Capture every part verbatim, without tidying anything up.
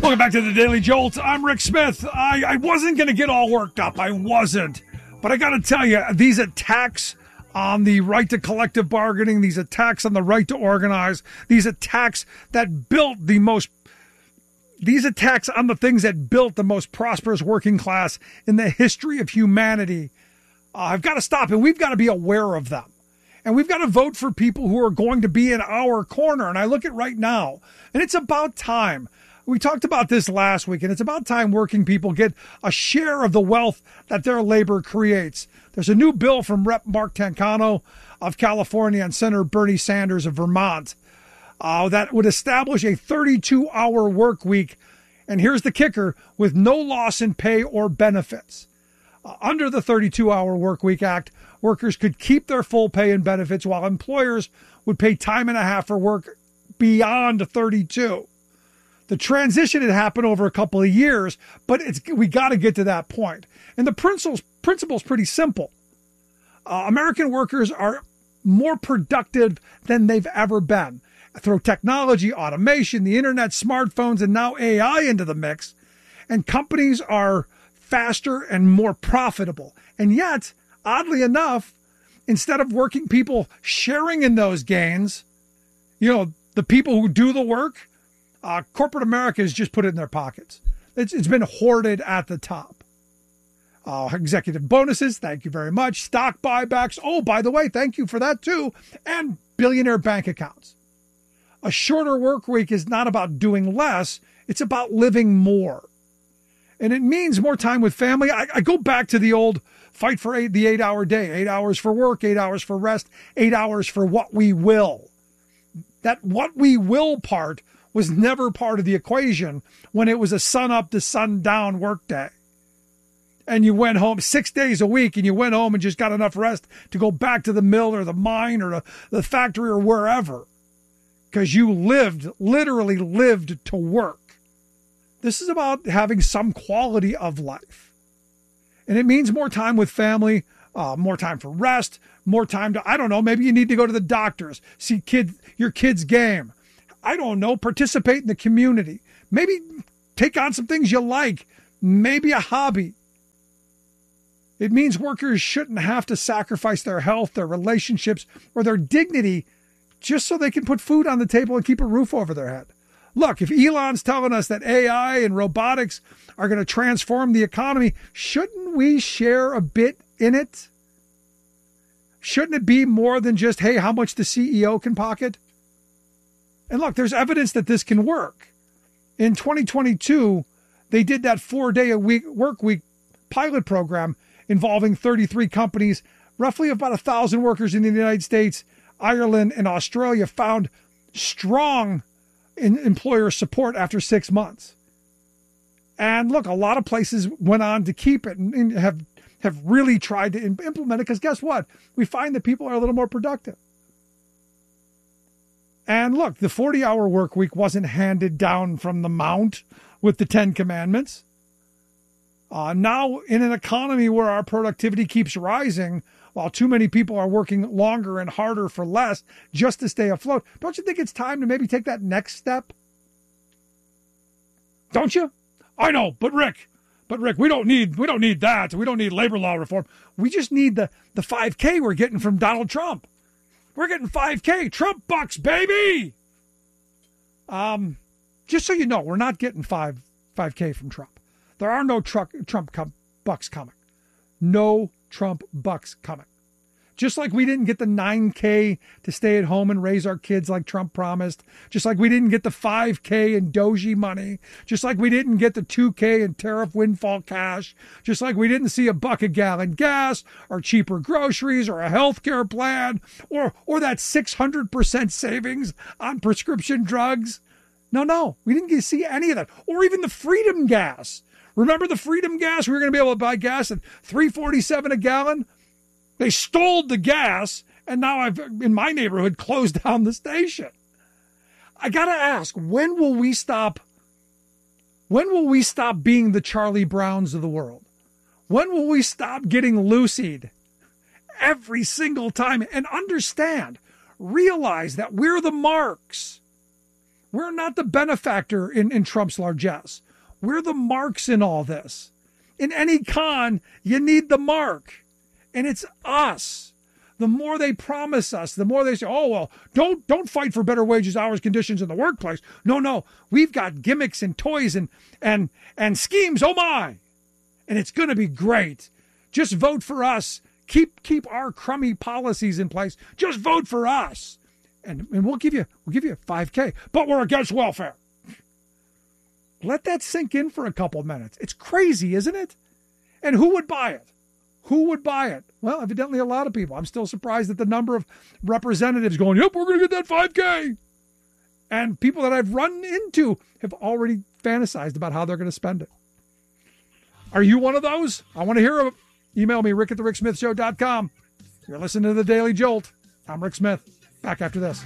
Welcome back to the Daily Jolt. I'm Rick Smith. I, I wasn't going to get all worked up. I wasn't. But I got to tell you, these attacks on the right to collective bargaining, these attacks on the right to organize, these attacks that built the most, these attacks on the things that built the most prosperous working class in the history of humanity, uh, I've got to stop, and we've got to be aware of them. And we've got to vote for people who are going to be in our corner. And I look at right now, and it's about time. We talked about this last week, and it's about time working people get a share of the wealth that their labor creates. There's a new bill from Representative Mark Tancano of California and Senator Bernie Sanders of Vermont uh, that would establish a thirty-two hour work week. And here's the kicker, with no loss in pay or benefits. Uh, under the thirty-two hour work week act, workers could keep their full pay and benefits while employers would pay time and a half for work beyond thirty-two. The transition had happened over a couple of years, but it's we got to get to that point. And the principle's, principle's pretty simple. Uh, American workers are more productive than they've ever been. Throw technology, automation, the internet, smartphones, and now A I into the mix, and companies are faster and more profitable. And yet, oddly enough, instead of working people sharing in those gains, you know, the people who do the work, Uh, corporate America has just put it in their pockets. It's, it's been hoarded at the top. Uh, executive bonuses, thank you very much. Stock buybacks, oh, by the way, thank you for that too. And billionaire bank accounts. A shorter work week is not about doing less. It's about living more. And it means more time with family. I, I go back to the old fight for eight, the eight-hour day. Eight hours for work, eight hours for rest, eight hours for what we will. That what we will part was never part of the equation when it was a sun up to sun down work day. And you went home six days a week and you went home and just got enough rest to go back to the mill or the mine or the, the factory or wherever. Because you lived, literally lived to work. This is about having some quality of life. And it means more time with family, uh, more time for rest, more time to, I don't know, maybe you need to go to the doctors, see kid, your kid's game. I don't know, participate in the community. Maybe take on some things you like. Maybe a hobby. It means workers shouldn't have to sacrifice their health, their relationships, or their dignity just so they can put food on the table and keep a roof over their head. Look, if Elon's telling us that A I and robotics are going to transform the economy, shouldn't we share a bit in it? Shouldn't it be more than just, hey, how much the C E O can pocket? And look, there's evidence that this can work. In twenty twenty-two, they did that four-day-a-week work week pilot program involving thirty-three companies. Roughly about one thousand workers in the United States, Ireland, and Australia found strong in employer support after six months. And look, a lot of places went on to keep it and have, have really tried to implement it because guess what? We find that people are a little more productive. And look, the forty-hour work week wasn't handed down from the mount with the Ten Commandments. Uh, now, in an economy where our productivity keeps rising, while too many people are working longer and harder for less just to stay afloat, don't you think it's time to maybe take that next step? Don't you? I know, but Rick, but Rick, we don't need we don't need that. We don't need labor law reform. We just need the, the five K we're getting from Donald Trump. We're getting five K, Trump bucks, baby. Um, just so you know, we're not getting five five K from Trump. There are no truck, Trump com- bucks coming. No Trump bucks coming. Just like we didn't get the nine K to stay at home and raise our kids like Trump promised. Just like we didn't get the five K in Doji money. Just like we didn't get the two K in tariff windfall cash. Just like we didn't see a buck a gallon gas or cheaper groceries or a health care plan or, or that six hundred percent savings on prescription drugs. No, no, we didn't get to see any of that. Or even the freedom gas. Remember the freedom gas? We were going to be able to buy gas at three forty-seven a gallon. They stole the gas, and now I've, in my neighborhood, closed down the station. I got to ask, when will we stop, when will we stop being the Charlie Browns of the world? When will we stop getting Lucy'd every single time and understand, realize that we're the marks? We're not the benefactor in, in Trump's largesse. We're the marks in all this. In any con, you need the mark. And it's us. The more they promise us, the more they say, oh, well, don't don't fight for better wages, hours, conditions in the workplace. No, no, we've got gimmicks and toys and and and schemes, oh my. And it's going to be great. Just vote for us. Keep keep our crummy policies in place. Just vote for us. And, and we'll give you we'll give you five K. But we're against welfare. Let that sink in for a couple of minutes. It's crazy, isn't it? And who would buy it? Who would buy it? Well, evidently a lot of people. I'm still surprised at the number of representatives going, yep, we're going to get that five K. And people that I've run into have already fantasized about how they're going to spend it. Are you one of those? I want to hear it. Email me, rick at the rick smith show dot com. You're listening to The Daily Jolt. I'm Rick Smith. Back after this.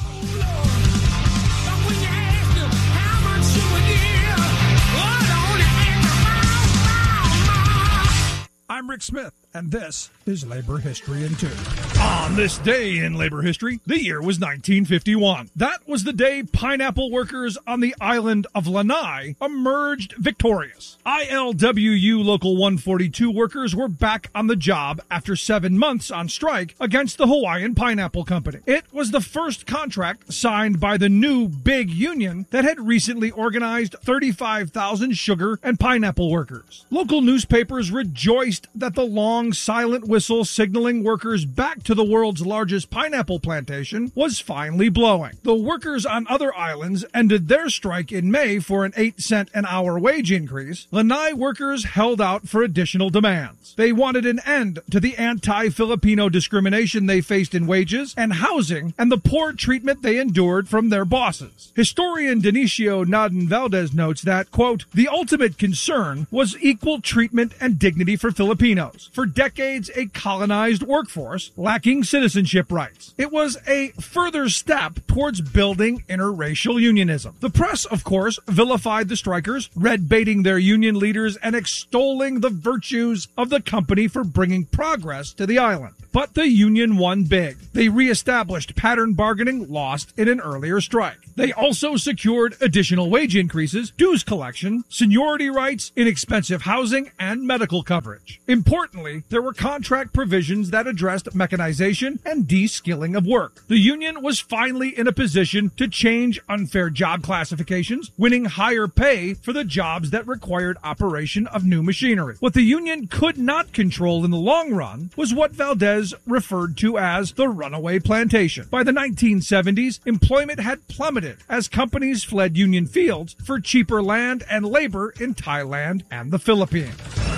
I'm Rick Smith, and this is Labor History in Two. On this day in labor history, the year was nineteen fifty-one. That was the day pineapple workers on the island of Lanai emerged victorious. I L W U Local one forty-two workers were back on the job after seven months on strike against the Hawaiian Pineapple Company. It was the first contract signed by the new big union that had recently organized thirty-five thousand sugar and pineapple workers. Local newspapers rejoiced that the long, silent whistle signaling workers back to the world's largest pineapple plantation was finally blowing. The workers on other islands ended their strike in May for an eight cent an hour wage increase. Lanai workers held out for additional demands. They wanted an end to the anti-Filipino discrimination they faced in wages and housing and the poor treatment they endured from their bosses. Historian Dionisio Naden Valdez notes that, quote, the ultimate concern was equal treatment and dignity for Filipinos. Filipinos, for decades a colonized workforce lacking citizenship rights. It was a further step towards building interracial unionism. The press, of course, vilified the strikers, red-baiting their union leaders and extolling the virtues of the company for bringing progress to the island. But the union won big. They reestablished pattern bargaining lost in an earlier strike. They also secured additional wage increases, dues collection, seniority rights, inexpensive housing, and medical coverage. Importantly, there were contract provisions that addressed mechanization and de-skilling of work. The union was finally in a position to change unfair job classifications, winning higher pay for the jobs that required operation of new machinery. What the union could not control in the long run was what Valdez referred to as the runaway plantation. By the nineteen seventies, employment had plummeted as companies fled union fields for cheaper land and labor in Thailand and the Philippines.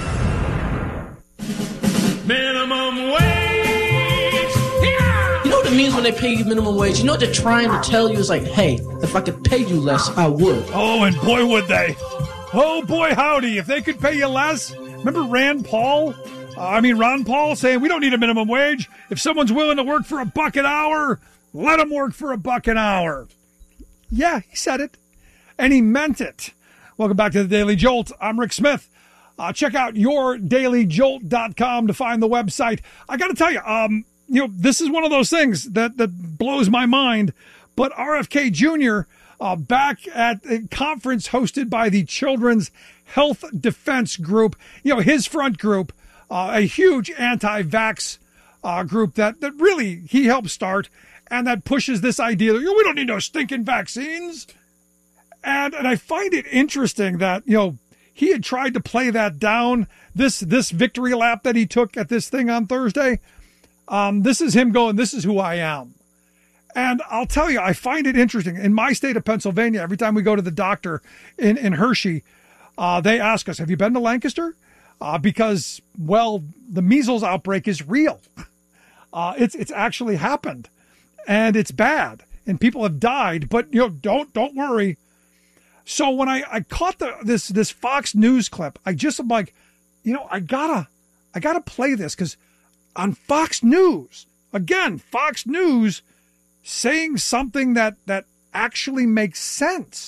Minimum wage! Yeah! You know what it means when they pay you minimum wage? You know what they're trying to tell you? Is like, hey, if I could pay you less, I would. Oh, and boy, would they. Oh, boy, howdy. If they could pay you less. Remember Rand Paul? Uh, I mean, Ron Paul saying we don't need a minimum wage. If someone's willing to work for a buck an hour, let them work for a buck an hour. Yeah, he said it. And he meant it. Welcome back to the Daily Jolt. I'm Rick Smith. Uh, check out your daily jolt dot com to find the website. I got to tell you, um, you know, this is one of those things that, that blows my mind. But R F K Junior, uh, back at a conference hosted by the Children's Health Defense Group, you know, his front group, uh, a huge anti-vax uh, group that, that really he helped start and that pushes this idea that, you know, we don't need no stinking vaccines. And, and I find it interesting that, you know, he had tried to play that down, this this victory lap that he took at this thing on Thursday. Um, this is him going, this is who I am. And I'll tell you, I find it interesting. In my state of Pennsylvania, every time we go to the doctor in, in Hershey, uh, they ask us, have you been to Lancaster? Uh, because, well, the measles outbreak is real. Uh, it's it's actually happened. And it's bad. And people have died. But, you know, don't don't worry. So when I, I caught the this this Fox News clip, I just am like, you know, I gotta I gotta play this because on Fox News, again, Fox News saying something that that actually makes sense.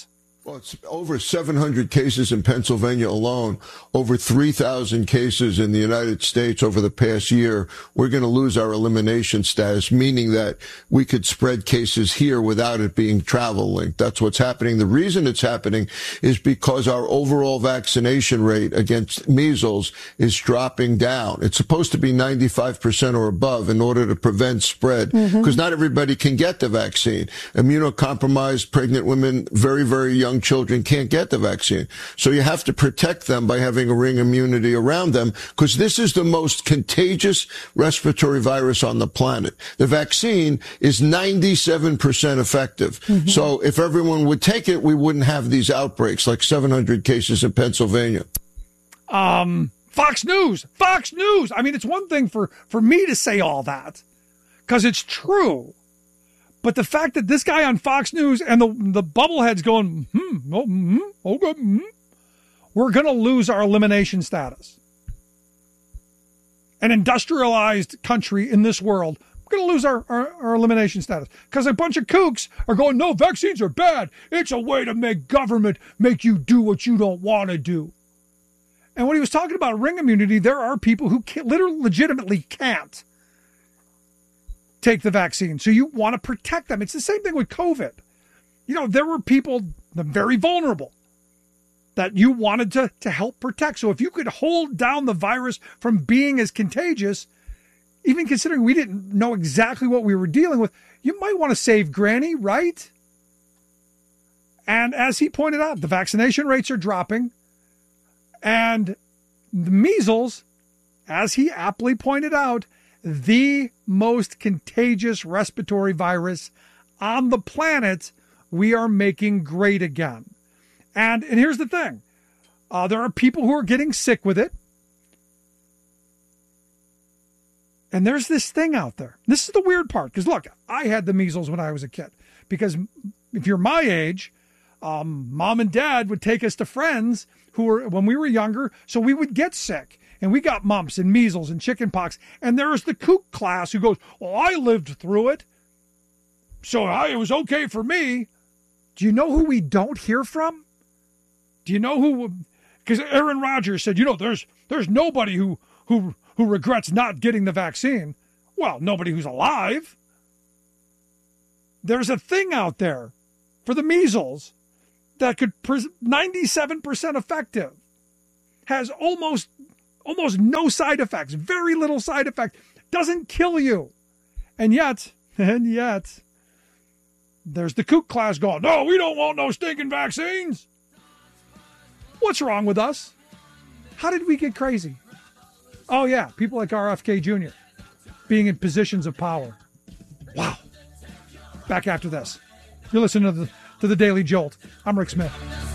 Well, it's over seven hundred cases in Pennsylvania alone, over three thousand cases in the United States over the past year. We're going to lose our elimination status, meaning that we could spread cases here without it being travel linked. That's what's happening. The reason it's happening is because our overall vaccination rate against measles is dropping down. It's supposed to be ninety-five percent or above in order to prevent spread, because mm-hmm. not everybody can get the vaccine. Immunocompromised pregnant women, very, very young children can't get the vaccine. So you have to protect them by having a ring immunity around them, because this is the most contagious respiratory virus on the planet. The vaccine is ninety-seven percent effective. Mm-hmm. So if everyone would take it, we wouldn't have these outbreaks like seven hundred cases in Pennsylvania. Um, Fox News, Fox News. I mean, it's one thing for, for me to say all that because it's true. But the fact that this guy on Fox News and the the bubbleheads going, hmm, oh, hmm, okay, hmm, we're going to lose our elimination status. An industrialized country in this world, we're going to lose our, our, our elimination status. Because a bunch of kooks are going, no, vaccines are bad. It's a way to make government make you do what you don't want to do. And when he was talking about ring immunity, there are people who can, literally legitimately can't take the vaccine. So you want to protect them. It's the same thing with COVID. You know, there were people, the very vulnerable, that you wanted to, to help protect. So if you could hold down the virus from being as contagious, even considering we didn't know exactly what we were dealing with, you might want to save Granny, right? And as he pointed out, the vaccination rates are dropping. And the measles, as he aptly pointed out, the most contagious respiratory virus on the planet, we are making great again. And, and here's the thing. Uh, there are people who are getting sick with it. And there's this thing out there. This is the weird part. Because, look, I had the measles when I was a kid. Because if you're my age, um, mom and dad would take us to friends who were, when we were younger, so we would get sick. And we got mumps and measles and chicken pox. And there's the kook class who goes, oh, I lived through it, so I, it was okay for me. Do you know who we don't hear from? Do you know who? Because Aaron Rodgers said, you know, there's there's nobody who, who, who regrets not getting the vaccine. Well, nobody who's alive. There's a thing out there for the measles that could pre- ninety-seven percent effective, has almost almost no side effects, very little side effect, doesn't kill you. And yet, and yet, there's the kook class going, no, we don't want no stinking vaccines. What's wrong with us? How did we get crazy? Oh, yeah, people like R F K Junior being in positions of power. Wow. Back after this. You're listening to the, to the Daily Jolt. I'm Rick Smith.